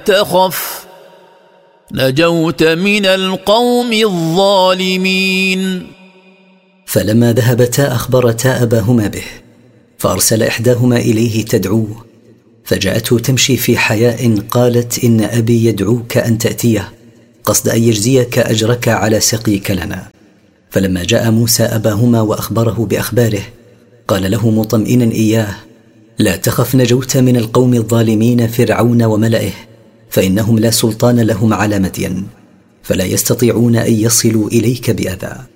تخف نجوت من القوم الظالمين. فلما ذهبتا أخبرتا أباهما به، فأرسل إحداهما إليه تدعوه، فجاءته تمشي في حياء قالت: إن أبي يدعوك أن تأتيه قصد أن يجزيك أجرك على سقيك لنا. فلما جاء موسى أباهما وأخبره بأخباره قال له مطمئنا إياه: لا تخف نجوت من القوم الظالمين فرعون وملئه، فإنهم لا سلطان لهم على مدين، فلا يستطيعون أن يصلوا إليك بأذى.